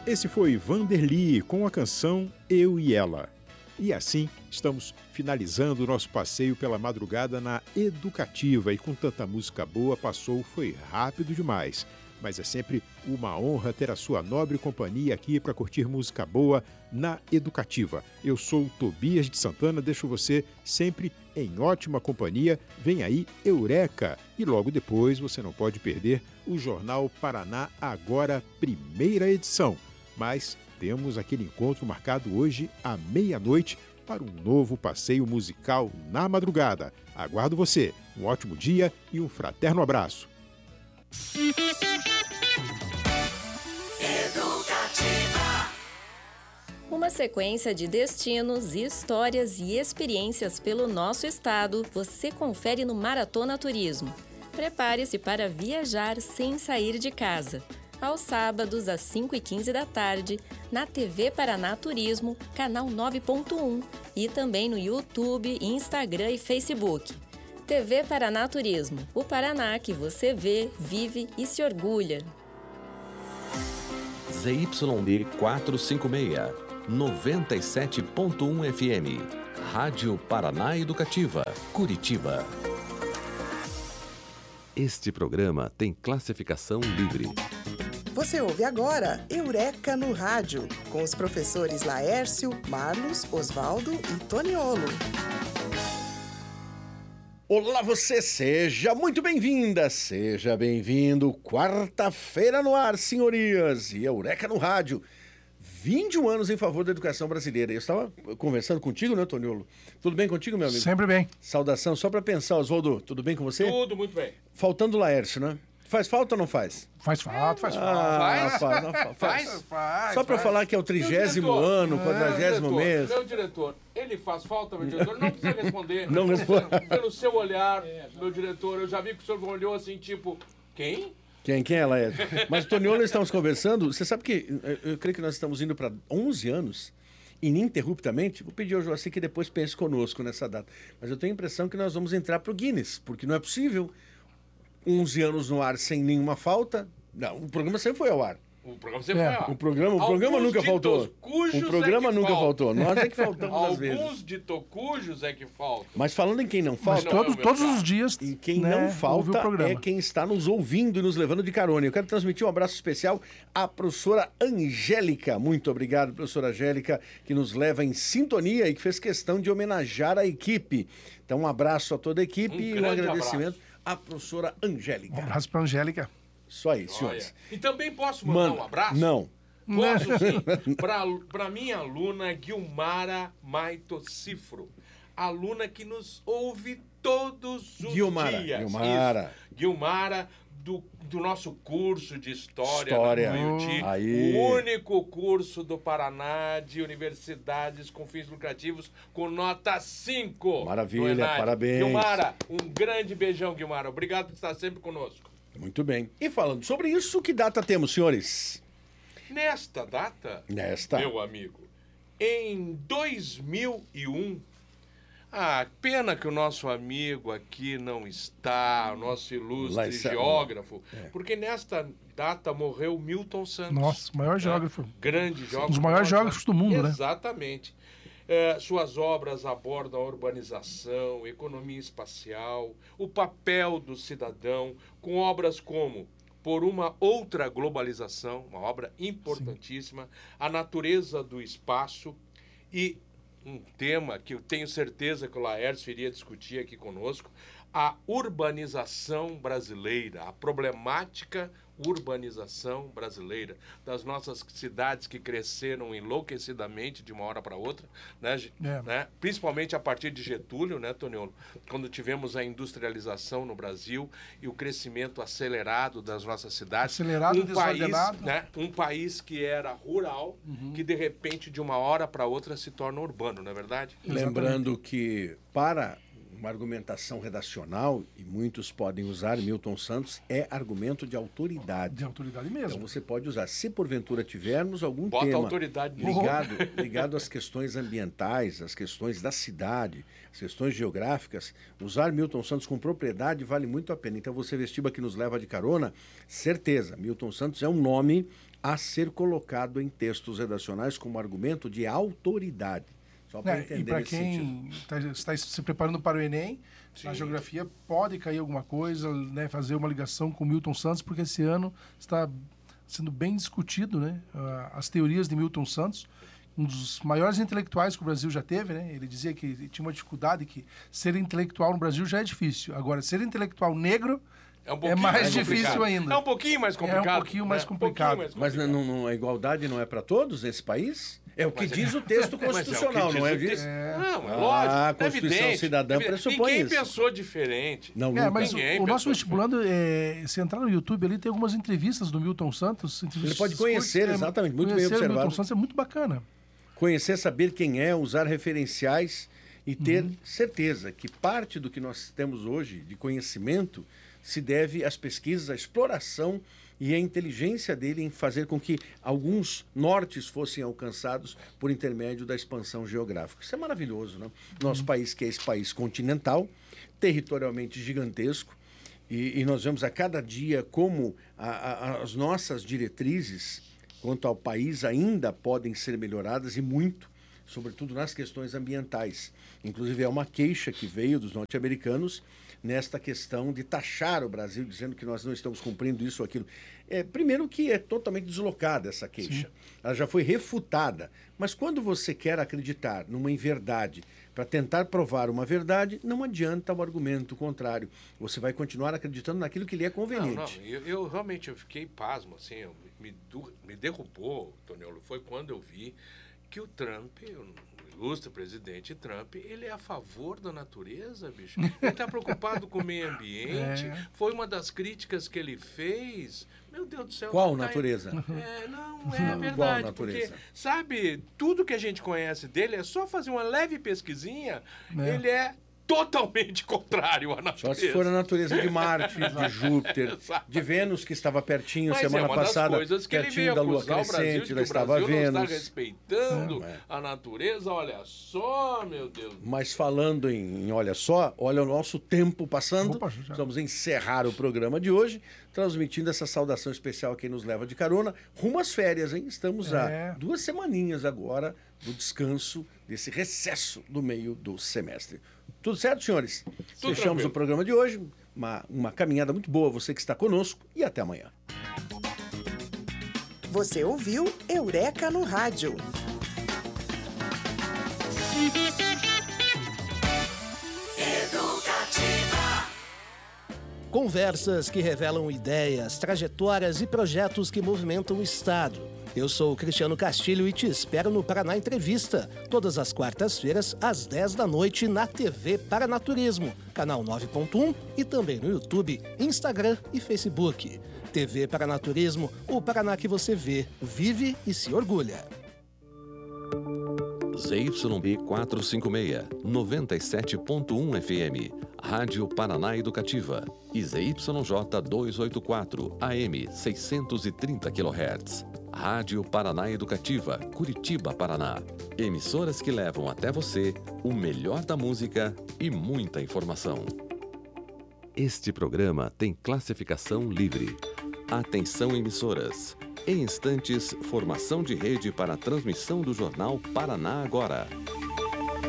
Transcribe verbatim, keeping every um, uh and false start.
Esse foi Vanderly com a canção Eu e Ela. E assim estamos finalizando o nosso passeio pela madrugada na Educativa. E com tanta música boa, passou, foi rápido demais. Mas é sempre uma honra ter a sua nobre companhia aqui para curtir música boa na Educativa. Eu sou o Tobias de Santana, deixo você sempre em ótima companhia. Vem aí Eureka! E logo depois você não pode perder o Jornal Paraná Agora, primeira edição. Mas temos aquele encontro marcado hoje à meia-noite para um novo passeio musical na madrugada. Aguardo você. Um ótimo dia e um fraterno abraço. Educativa. Uma sequência de destinos, histórias e experiências pelo nosso estado você confere no Maratona Turismo. Prepare-se para viajar sem sair de casa. Aos sábados, às cinco e quinze da tarde, na T V Paraná Turismo, canal nove ponto um e também no YouTube, Instagram e Facebook. T V Paraná Turismo, o Paraná que você vê, vive e se orgulha. Z Y D quatrocentos e cinquenta e seis, noventa e sete ponto um F M, Rádio Paraná Educativa, Curitiba. Este programa tem classificação livre. Você ouve agora Eureka no Rádio, com os professores Laércio, Marlos, Osvaldo e Toniolo. Olá você, seja muito bem-vinda, seja bem-vindo. Quarta-feira no ar, senhorias, e Eureka no Rádio. vinte e um anos em favor da educação brasileira. Eu estava conversando contigo, né, Toniolo? Tudo bem contigo, meu amigo? Sempre bem. Saudação, só para pensar, Osvaldo, tudo bem com você? Tudo muito bem. Faltando o Laércio, né? Faz falta ou não faz? Faz falta, faz falta. Ah, Faz? faz, não, faz, Faz? Faz, Só para falar que é o trigésimo Meu diretor, ano, quadragésimo Meu mês. diretor, meu diretor, ele faz falta, meu diretor? Não precisa responder. Não responde. Pelo seu olhar, meu diretor, eu já vi que o senhor olhou assim, tipo, quem? Quem, quem é, Laércio? Mas o Toniolo, estamos conversando, você sabe que eu, eu creio que nós estamos indo para onze anos, ininterruptamente. Vou pedir ao Joaci que depois pense conosco nessa data. Mas eu tenho a impressão que nós vamos entrar para o Guinness, porque não é possível onze anos no ar sem nenhuma falta. Não, o programa sempre foi ao ar. O programa sempre É, foi, ó. O programa, o programa Alguns nunca faltou. ditos cujos O programa é que nunca faltam. faltou. Nós é que faltamos às vezes. Alguns ditocujos é que faltam. Mas falando em quem não Mas falta, não é o todos, meu todos caso. os dias. e quem né, não ouve o falta programa. é quem está nos ouvindo e nos levando de carona. Eu quero transmitir um abraço especial à professora Angélica. Muito obrigado, professora Angélica, que nos leva em sintonia e que fez questão de homenagear a equipe. Então, um abraço a toda a equipe Um e um grande agradecimento à professora Um Angélica. abraço pra Angélica. Isso aí, Olha. senhores. E também posso mandar Manda. um abraço? Não. Posso sim, para minha aluna Guilmara Maitocifro, aluna que nos ouve todos os Guilmara, dias. Guilmara. Isso. Guilmara, do, do nosso curso de História, História. na U I U T, Aí. o único curso do Paraná de universidades com fins lucrativos com nota cinco. Maravilha, no Enad. parabéns. Guilmara, um grande beijão, Guilmara. Obrigado por estar sempre conosco. Muito bem. E falando sobre isso, que data temos, senhores? Nesta data, Nesta. meu amigo, em dois mil e um, ah, pena que o nosso amigo aqui não está, o nosso Lá ilustre está- geógrafo, É. porque nesta data morreu Milton Santos. Nossa, o maior né? geógrafo. Grande geógrafo. Um dos maiores geógrafos do mundo, né? Exatamente. É, suas obras abordam a urbanização, economia espacial, o papel do cidadão, com obras como Por uma Outra Globalização, uma obra importantíssima, A Natureza do Espaço e um tema que eu tenho certeza que o Laércio iria discutir aqui conosco, a urbanização brasileira, a problemática urbanização brasileira, das nossas cidades que cresceram enlouquecidamente de uma hora para outra, né, É. né? Principalmente a partir de Getúlio, né, Toniolo? Quando tivemos a industrialização no Brasil e o crescimento acelerado das nossas cidades. Acelerado e um país, desordenado. né, um país que era rural, que de repente, de uma hora para outra, se torna urbano, não é verdade? Lembrando que para uma argumentação redacional, e muitos podem usar, Milton Santos, é argumento de autoridade. De autoridade mesmo. Então você pode usar. Se porventura tivermos algum Bota tema autoridade nisso. ligado, ligado às questões ambientais, às questões da cidade, às questões geográficas, usar Milton Santos com propriedade vale muito a pena. Então você, Vestiba, que nos leva de carona, certeza, Milton Santos é um nome a ser colocado em textos redacionais como argumento de autoridade. Só para É, entender e para esse quem tá, está se preparando para o Enem, Sim. na geografia pode cair alguma coisa, né, fazer uma ligação com Milton Santos, porque esse ano está sendo bem discutido, né, as teorias de Milton Santos, um dos maiores intelectuais que o Brasil já teve, né? Ele dizia que tinha uma dificuldade, que ser intelectual no Brasil já é difícil. Agora, ser intelectual negro É, um é pouquinho mais, mais difícil complicado. ainda. É um pouquinho mais complicado. É um pouquinho mais né? complicado. Um pouquinho mais Mas complicado. não, não, a igualdade não é para todos nesse país? É o que Mas é- diz o texto Mas é o que constitucional, diz não é o texto. disso? Não, é Ah, lógico. a é Constituição evidente, cidadã é evidente. pressupõe Ninguém isso. pensou diferente. Não, É, nunca. mas o, Ninguém o nosso pensou vestibulando, é, se entrar no YouTube ali, tem algumas entrevistas do Milton Santos. Ele pode conhecer, curtas, é, exatamente, muito bem conhecer o observado. Milton Santos é muito bacana. Conhecer, saber quem é, usar referenciais e ter Uhum. certeza que parte do que nós temos hoje de conhecimento se deve às pesquisas, à exploração e à inteligência dele em fazer com que alguns nortes fossem alcançados por intermédio da expansão geográfica. Isso é maravilhoso, né? Nosso país, que é esse país continental, territorialmente gigantesco, e, e nós vemos a cada dia como a, a, as nossas diretrizes quanto ao país ainda podem ser melhoradas e muito, sobretudo nas questões ambientais. Inclusive, é uma queixa que veio dos norte-americanos nesta questão de taxar o Brasil, dizendo que nós não estamos cumprindo isso ou aquilo. É, primeiro que é totalmente deslocada essa queixa. Sim. Ela já foi refutada. Mas quando você quer acreditar numa inverdade para tentar provar uma verdade, não adianta o argumento contrário. Você vai continuar acreditando naquilo que lhe é conveniente. Não, não. Eu, eu realmente eu fiquei pasmo, assim, eu, me, me derrubou, Toniolo, foi quando eu vi que o Trump, o ilustre presidente Trump, ele é a favor da natureza, bicho. Ele está preocupado com o meio ambiente. É. Foi uma das críticas que ele fez. Meu Deus do céu. Qual tá natureza? Em... É, não, é não, verdade. Qual natureza? Porque, sabe, tudo que a gente conhece dele é só fazer uma leve pesquisinha. É. Ele é totalmente contrário à natureza. Só se for a natureza de Marte, de Júpiter, de Vênus, que estava pertinho Mas semana é uma passada, das coisas que pertinho ele veio da Lua acusar crescente, o Brasil de lá que estava o Brasil Vênus. não está respeitando é, é. a natureza, olha só, meu Deus. Mas falando em, em olha só, olha o nosso tempo passando. Opa, já. Vamos encerrar o programa de hoje, transmitindo essa saudação especial a quem nos leva de carona, rumo às férias, hein? Estamos É. há duas semaninhas agora do descanso, desse recesso do meio do semestre. Tudo certo, senhores? Tudo Fechamos tranquilo. o programa de hoje. Uma, uma caminhada muito boa, você que está conosco, e até amanhã. Você ouviu Eureka no Rádio. Educativa. Conversas que revelam ideias, trajetórias e projetos que movimentam o Estado. Eu sou o Cristiano Castilho e te espero no Paraná Entrevista, todas as quartas-feiras, às dez da noite, na T V Paranaturismo, canal nove ponto um e também no YouTube, Instagram e Facebook. T V Paranaturismo, o Paraná que você vê, vive e se orgulha. Z Y B quatrocentos e cinquenta e seis, noventa e sete ponto um F M, Rádio Paraná Educativa, e Z Y J duzentos e oitenta e quatro, A M, seiscentos e trinta quilohertz, Rádio Paraná Educativa, Curitiba, Paraná. Emissoras que levam até você o melhor da música e muita informação. Este programa tem classificação livre. Atenção, emissoras. Em instantes, formação de rede para a transmissão do Jornal Paraná Agora.